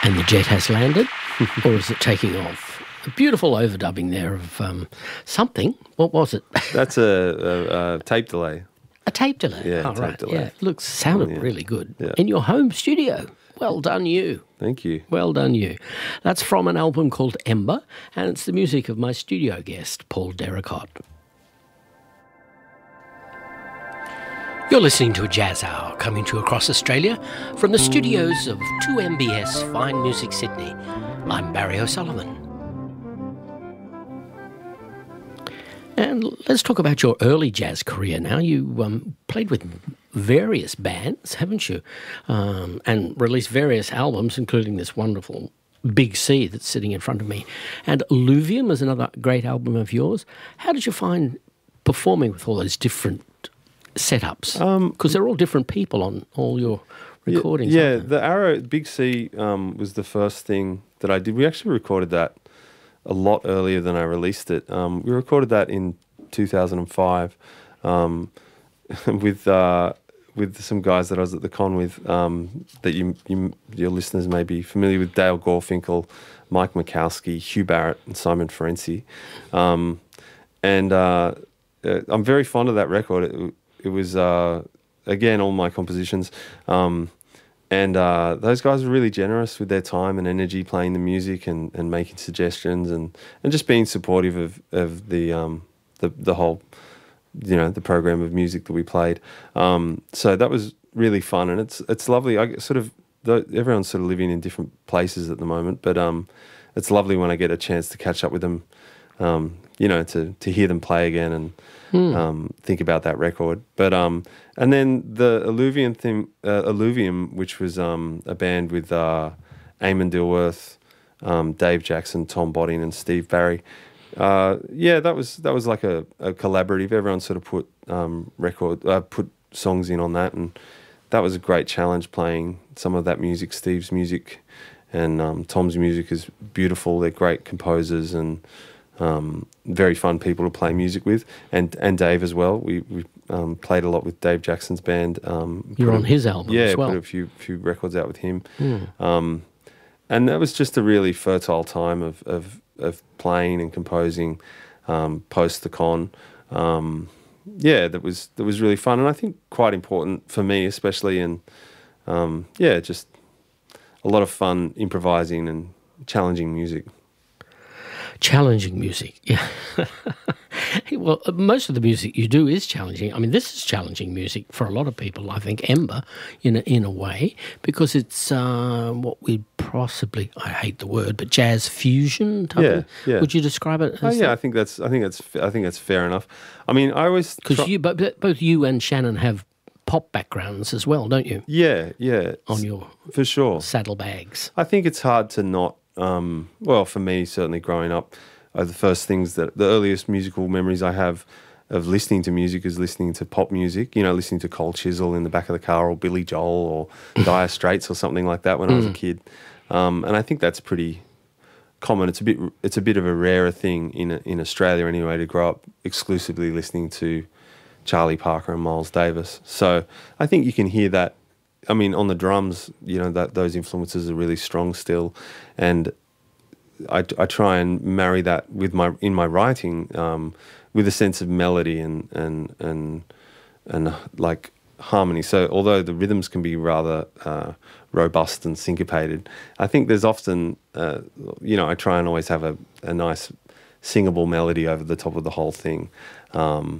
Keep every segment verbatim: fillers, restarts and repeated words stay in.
And the jet has landed, or is it taking off? A beautiful overdubbing there of um, something. What was it? That's a, a, a tape delay. A tape delay. Yeah, oh, tape right. delay. Yeah, it looks sounded Oh, yeah. really good Yeah. in your home studio. Well done, you. Thank you. Well done, you. That's from an album called Ember, and it's the music of my studio guest, Paul Derricott. You're listening to a Jazz Hour coming to you across Australia from the studios of two M B S Fine Music Sydney. I'm Barry O'Sullivan. And let's talk about your early jazz career now. You um, played with various bands, haven't you? Um, and released various albums, including this wonderful Big C that's sitting in front of me. And Alluvium is another great album of yours. How did you find performing with all those different setups? Because um, they're all different people on all your recordings. Yeah, aren't the Arrow Big C um, was the first thing that I did. We actually recorded that a lot earlier than I released it. Um, we recorded that in two thousand five um, with uh, with some guys that I was at the con with um, that you, you your listeners may be familiar with: Dale Gorfinkel, Mike Mikowski, Hugh Barrett, and Simon Ferenczi. Um, and uh, uh, I'm very fond of that record. It, it was uh, again all my compositions. Um, And uh, those guys were really generous with their time and energy playing the music and, and making suggestions and, and just being supportive of, of the, um, the the whole, you know, the program of music that we played. Um, so that was really fun, and it's it's lovely. I sort of the, everyone's sort of living in different places at the moment, but um, it's lovely when I get a chance to catch up with them. Um, you know, to to hear them play again and mm. um, think about that record. But um, and then the Alluvium thing, uh, Alluvium, which was um, a band with uh, Eamon Dilworth, um, Dave Jackson, Tom Bodding, and Steve Barry. Uh, yeah, that was that was like a, a collaborative. Everyone sort of put um, record uh, put songs in on that, and that was a great challenge playing some of that music. Steve's music and um, Tom's music is beautiful. They're great composers and Um, very fun people to play music with, and and Dave as well. We we um, played a lot with Dave Jackson's band. Um, You're on a, his album yeah, as well. put a few few records out with him, Mm. um, and that was just a really fertile time of of, of playing and composing um, post the con. Um, yeah, that was that was really fun, and I think quite important for me, especially in um, yeah, just a lot of fun improvising and challenging music. Challenging music, yeah. Well, most of the music you do is challenging. I mean, this is challenging music for a lot of people, I think, Ember, in a, in a way, because it's uh, what we possibly, I hate the word, but jazz fusion type Yeah, of, yeah. Would you describe it as Oh yeah, that? I think that's I think that's I think that's fair enough. I mean, I always Because try- you, both, both you and Shannon have pop backgrounds as well, don't you? yeah, yeah, On your for sure. saddlebags. I think it's hard to not. Um, well, for me, certainly growing up, uh, the first things that the earliest musical memories I have of listening to music is listening to pop music. You know, listening to Cold Chisel in the back of the car, or Billy Joel, or Dire Straits, or something like that when I was a kid. Um, and I think that's pretty common. It's a bit. It's a bit of a rarer thing in in Australia anyway to grow up exclusively listening to Charlie Parker and Miles Davis. So I think you can hear that. I mean, on the drums, you know, that those influences are really strong still, and I, I try and marry that with my in my writing um, with a sense of melody and and and and like harmony. So although the rhythms can be rather uh, robust and syncopated, I think there's often, uh, you know, I try and always have a, a nice singable melody over the top of the whole thing, um,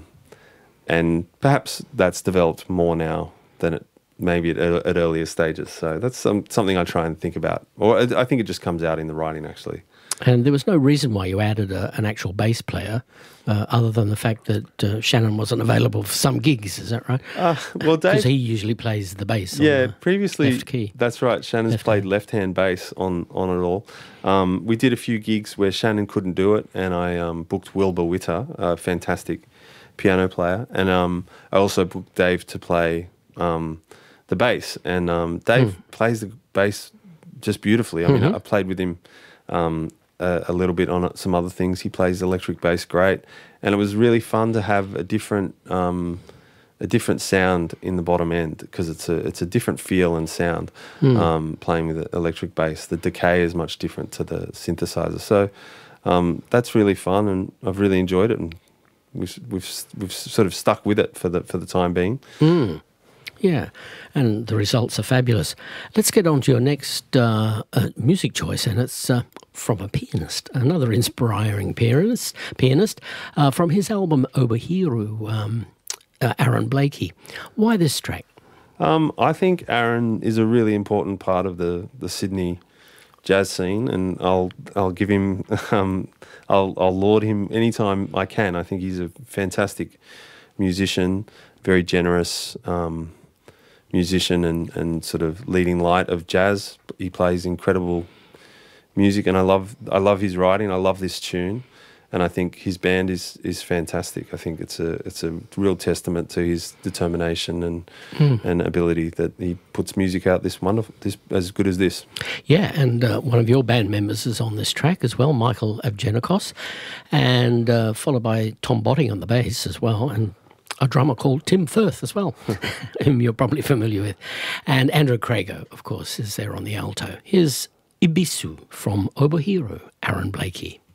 and perhaps that's developed more now than it. Maybe at, at earlier stages. So that's some, something I try and think about. Or I think it just comes out in the writing, actually. And there was no reason why you added a, an actual bass player, uh, other than the fact that uh, Shannon wasn't available for some gigs, is that right? Uh, well, Dave... Because he usually plays the bass Yeah, on the previously... left key. That's right. Shannon's Left played hand. left-hand bass on, on it all. Um, we did a few gigs where Shannon couldn't do it, and I um, booked Wilbur Witter, a fantastic piano player, and um, I also booked Dave to play... Um, the bass, and um, Dave mm. plays the bass just beautifully. I mean, mm-hmm. I played with him um, a, a little bit on some other things. He plays electric bass great, and it was really fun to have a different um, a different sound in the bottom end because it's a it's a different feel and sound Mm. um, playing with the electric bass. The decay is much different to the synthesizer. So um, that's really fun, and I've really enjoyed it, and we've we've we've sort of stuck with it for the for the time being. Mm. Yeah, and the results are fabulous. Let's get on to your next uh, uh, music choice, and it's uh, from a pianist, another inspiring pianist, pianist uh, from his album Obahiru, um, uh, Aaron Blakey. Why this track? Um, I think Aaron is a really important part of the, the Sydney jazz scene, and I'll I'll give him um, I'll I'll laud him anytime I can. I think he's a fantastic musician, very generous um, musician, and, and sort of leading light of jazz. He plays incredible music, and I love I love his writing. I love this tune. And I think his band is is fantastic. I think it's a it's a real testament to his determination and Mm. and ability that he puts music out this wonderful, this as good as this. Yeah, and uh, one of your band members is on this track as well, Michael Avgenikos, and uh, followed by Tom Botting on the bass as well, and a drummer called Tim Firth as well, whom you're probably familiar with. And Andrew Crago, of course, is there on the alto. Here's Ibisu from Obahiru, Aaron Blakey.